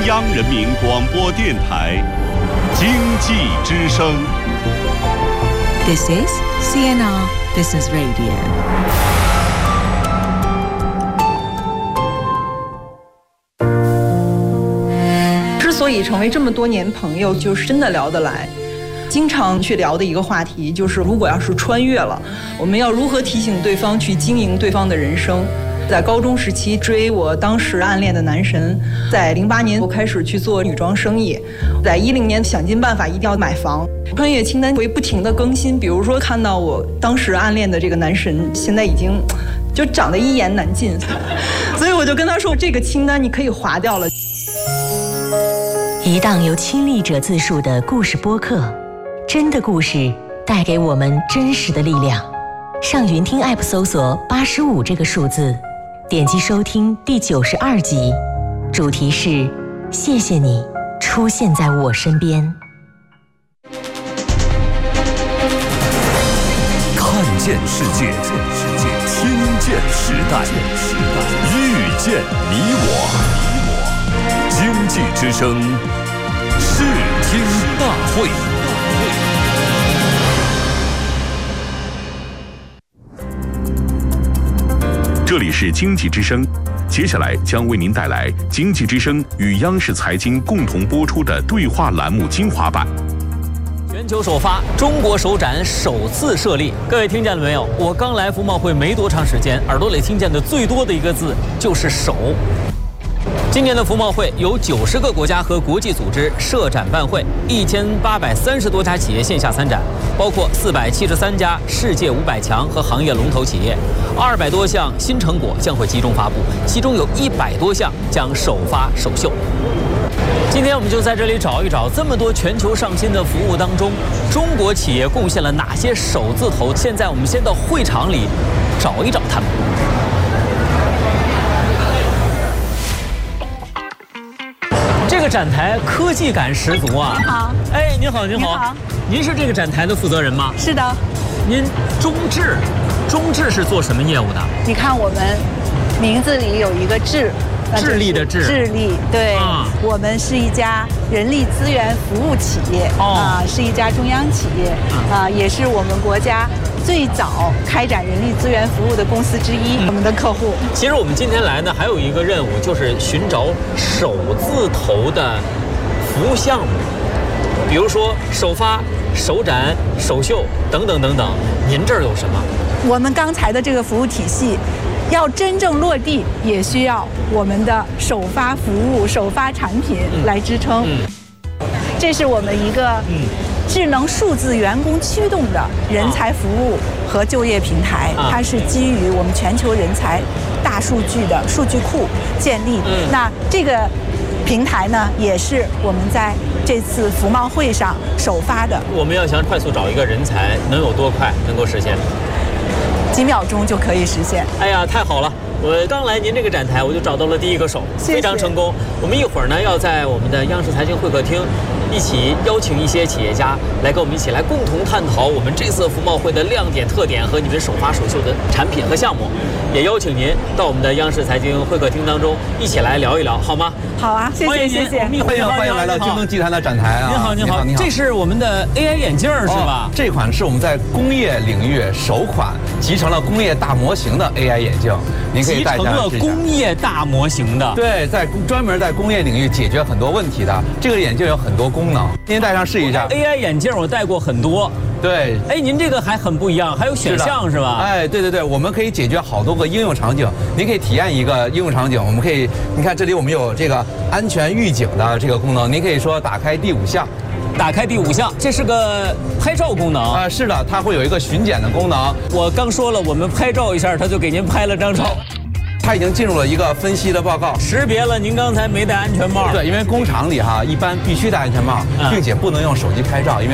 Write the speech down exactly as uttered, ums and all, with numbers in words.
央人民广播电台经济之声。 This is C N R Business Radio。 之所以成为这么多年朋友，就是真的聊得来。经常去聊的一个话题就是，如果要是穿越了，我们要如何提醒对方去经营对方的人生。在高中时期追我当时暗恋的男神，在零八年我开始去做女装生意，在一零年想尽办法一定要买房。穿越清单会不停的更新，比如说看到我当时暗恋的这个男神现在已经就长得一言难尽，所以我就跟他说，这个清单你可以划掉了。 一档由亲历者自述的故事播客，真的故事带给我们真实的力量。上云听 App 搜索八十五这个数字，点击收听第九十二集，主题是谢谢你出现在我身边。 看见世界，听见时代，遇见你我。经济之声视听大会。 这里是经济之声，接下来将为您带来经济之声与央视财经共同播出的对话栏目精华版。 全球首发，中国首展首次设立。各位听见了没有？我刚来服贸会没多长时间，耳朵里听见的最多的一个字就是首。今年的服贸会有九十个国家和国际组织设展办会，一千八百三十多家企业线下参展，包括四百七十三家世界五百强和行业龙头企业，二百多项新成果将会集中发布，其中有一百多项将首发首秀。今天我们就在这里找一找，这么多全球上新的服务当中，中国企业贡献了哪些首字头？现在我们先到会场里找一找他们。这个展台科技感十足啊！ 你好， 哎，您好，您好， 好， 您是这个展台的负责人吗？ 是的。 您中智，中智是做什么业务的？ 你看我们名字里有一个智， 智力的智， 智力，对，啊、我们是一家人力资源服务企业，啊、哦呃，是一家中央企业，啊、呃，也是我们国家最早开展人力资源服务的公司之一，嗯、我们的客户。 其实我们今天来呢，还有一个任务，就是寻找首字头的服务项目，比如说首发、首展、首秀等等等等。您这儿有什么？ 我们刚才的这个服务体系，要真正落地，也需要我们的首发服务、首发产品来支撑。嗯嗯、这是我们一个智能数字员工驱动的人才服务和就业平台，啊、它是基于我们全球人才大数据的数据库建立。嗯、那这个平台呢，也是我们在这次服贸会上首发的。我们要想快速找一个人才，能有多快能够实现？几秒钟就可以实现。哎呀，太好了！我刚来您这个展台，我就找到了第一个手，谢谢，非常成功。我们一会儿呢，要在我们的央视财经会客厅，一起邀请一些企业家来跟我们一起来共同探讨我们这次服贸会的亮点、特点和你们首发首秀的产品和项目。也邀请您到我们的央视财经会客厅当中一起来聊一聊，好吗？好啊，谢谢谢谢。 欢迎欢迎来到京东集团的展台啊！ 您好您好您好，这是我们的 A I 眼镜是吧？ 这款是我们在工业领域首款集成了工业大模型的 A I 眼镜，您可以戴上。集成了工业大模型的， 对，在专门在工业领域解决很多问题的这个眼镜有很多功能，您戴上试一下。 A I 眼镜我戴过很多。 对， 哎，您这个还很不一样，还有选项 是, 是吧？ 哎，对对对，我们可以解决好多个应用场景。您可以体验一个应用场景，我们可以，你看这里我们有这个安全预警的这个功能，您可以说打开第五项， 打开第五项，这是个拍照功能啊、呃，是的，它会有一个巡检的功能。 我刚说了，我们拍照一下，它就给您拍了张照。 它已经进入了一个分析的报告， 识别了您刚才没戴安全帽。 对，因为工厂里哈一般必须戴安全帽，并且不能用手机拍照，因为。